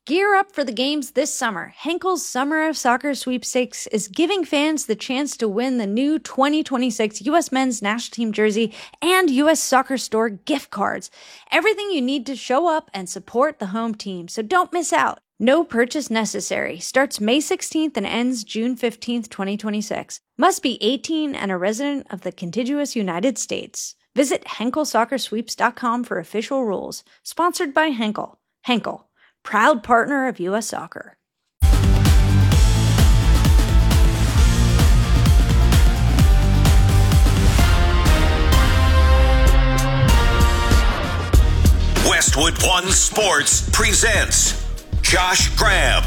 Gear up for the games this summer. Henkel's Summer of Soccer Sweepstakes is giving fans the chance to win the new 2026 U.S. Men's National Team jersey and U.S. Soccer Store gift cards. Everything you need to show up and support the home team, so don't miss out. No purchase necessary. Starts May 16th and ends June 15th, 2026. Must be 18 and a resident of the contiguous United States. Visit HenkelSoccerSweeps.com for official rules. Sponsored by Henkel. Henkel, proud partner of U.S. Soccer. Westwood One Sports presents Josh Graham.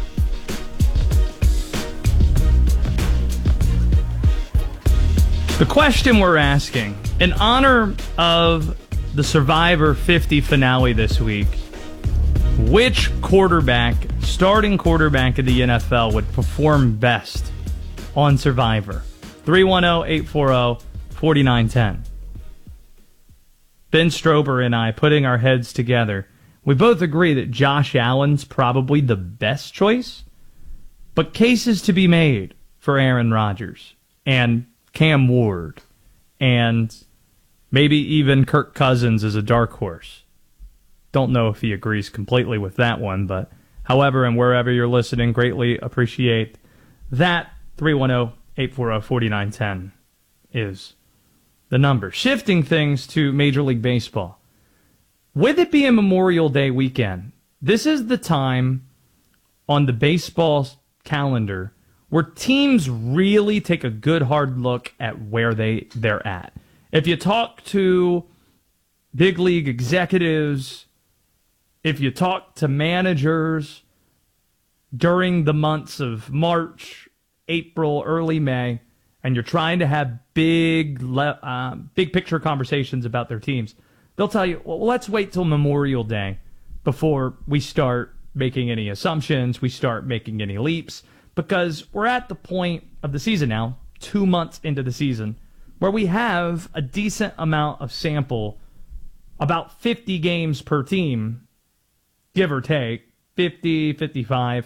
The question we're asking, in honor of the Survivor 50 finale this week, which starting quarterback of the NFL would perform best on Survivor? 310-840-4910. Ben Strober and I, putting our heads together, we both agree that Josh Allen's probably the best choice, but cases to be made for Aaron Rodgers and Cam Ward and maybe even Kirk Cousins as a dark horse. Don't know if he agrees completely with that one, but however and wherever you're listening, greatly appreciate that. 310-840-4910 is the number. Shifting things to Major League Baseball. With it being Memorial Day weekend, this is the time on the baseball calendar where teams really take a good hard look at where they're at. If you talk to big league executives, if you talk to managers during the months of March, April, early May, and you're trying to have big picture conversations about their teams, they'll tell you, well, let's wait till Memorial Day before we start making any assumptions, we start making any leaps, because we're at the point of the season now, 2 months into the season, where we have a decent amount of sample, about 50 games per team, give or take, 50, 55,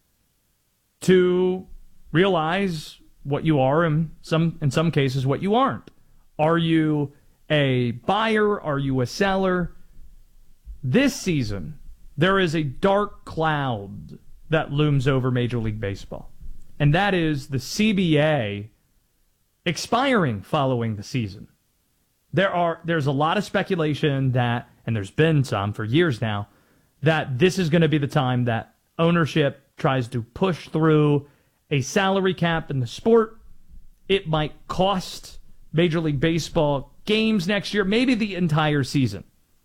to realize what you are and in some cases what you aren't. Are you a buyer? Are you a seller? This season, there is a dark cloud that looms over Major League Baseball, and that is the CBA expiring following the season. There's a lot of speculation that, and there's been some for years now, that this is going to be the time that ownership tries to push through a salary cap in the sport. It might cost Major League Baseball games next year, maybe the entire season.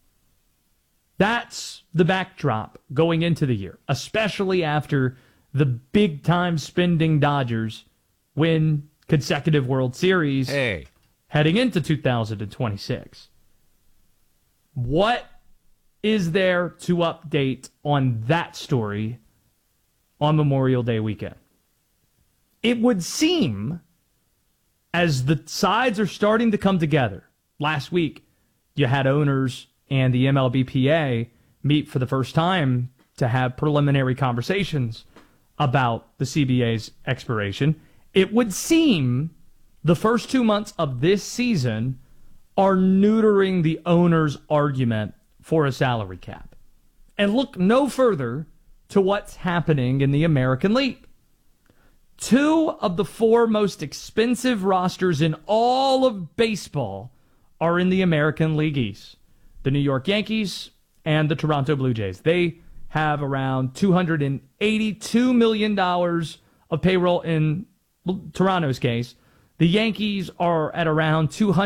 That's the backdrop going into the year, especially after the big-time spending Dodgers win consecutive World Series heading into 2026. What is there to update on that story on Memorial Day weekend? It would seem, as the sides are starting to come together, last week you had owners and the MLBPA meet for the first time to have preliminary conversations about the CBA's expiration. It would seem the first 2 months of this season are neutering the owner's argument for a salary cap. And look no further to what's happening in the American League. 2 of the 4 most expensive rosters in all of baseball are in the American League East. The New York Yankees and the Toronto Blue Jays. They have around $282 million of payroll in Toronto's case. The Yankees are at around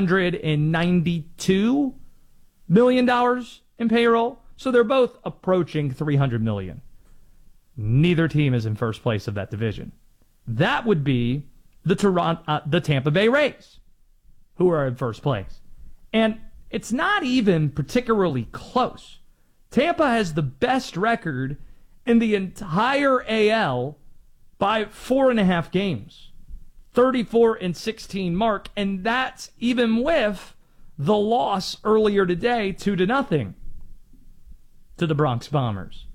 $292 million in payroll, so they're both approaching $300 million. Neither team is in first place of that division. That would be the Tampa Bay Rays, who are in first place. And it's not even particularly close. Tampa has the best record in the entire AL by 4.5 games. 34-16 mark, and that's even with the loss earlier today, 2-0, to the Bronx Bombers.